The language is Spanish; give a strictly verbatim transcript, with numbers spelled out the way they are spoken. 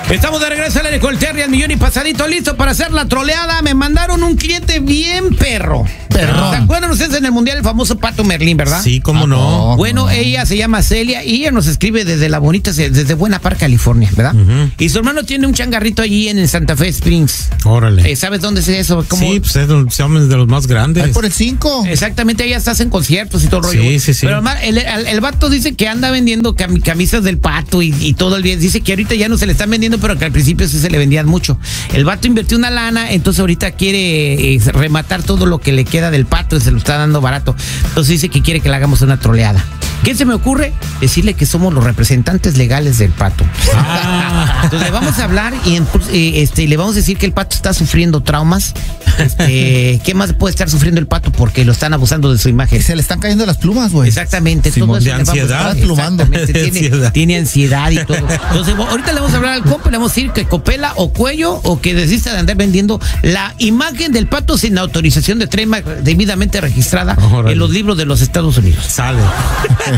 Estamos de regreso al aire con el Terry al millón y pasadito, listo para hacer la troleada. Me mandaron un cliente bien perro. Perrón. ¿Se acuerdan ustedes en el mundial el famoso Pato Merlín, verdad? Sí, cómo ah, no. no. Bueno, ella se llama Celia y ella nos escribe desde la bonita, desde Buena Park, California, ¿verdad? Uh-huh. Y su hermano tiene un changarrito allí en el Santa Fe Springs. Órale. Eh, ¿Sabes dónde es eso? ¿Cómo? Sí, pues es de, de los más grandes. Ahí por el cinco. Exactamente, ella está en conciertos y todo el rollo. Sí, sí, sí. Pero además, el, el, el vato dice que anda vendiendo cam, camisas del Pato y, y todo el día. Dice que ahorita ya no se le están vendiendo, pero que al principio sí se le vendían mucho. El vato invirtió una lana, entonces ahorita quiere eh, rematar todo lo que le queda del Pato y se lo está dando barato. Entonces dice que quiere que le hagamos una troleada. ¿Qué se me ocurre? Decirle que somos los representantes legales del Pato. Ah. Entonces le vamos a hablar y eh, este, le vamos a decir que el Pato está sufriendo traumas. Este, ¿qué más puede estar sufriendo el Pato? Porque lo están abusando de su imagen. Se le están cayendo las plumas, güey. Exactamente. Sí, todo de eso ansiedad. Le vamos a, exactamente, tiene, ansiedad. tiene ansiedad y todo. Entonces, ahorita le vamos a hablar al compa, le vamos a decir que copela o cuello o que desista de andar vendiendo la imagen del Pato sin autorización de trademark debidamente registrada oh, en los libros de los Estados Unidos. Sale.